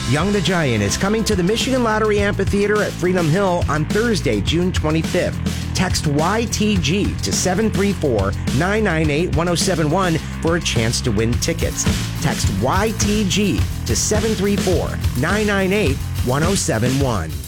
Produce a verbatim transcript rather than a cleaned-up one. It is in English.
Young the Giant is coming to the Michigan Lottery Amphitheater at Freedom Hill on Thursday, June twenty-fifth. Text Y T G to seven three four, nine nine eight, one oh seven one for a chance to win tickets. Text Y T G to seven three four, nine nine eight, one oh seven one.